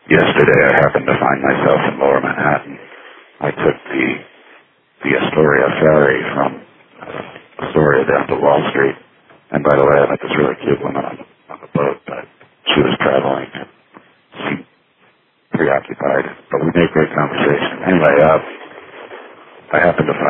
Yesterday I happened to find myself in Lower Manhattan. I took the Astoria ferry from Astoria down to Wall Street. And by the way, I met this really cute woman on the boat, but she was traveling and seemed preoccupied. But we made great conversation. Anyway, I happened to find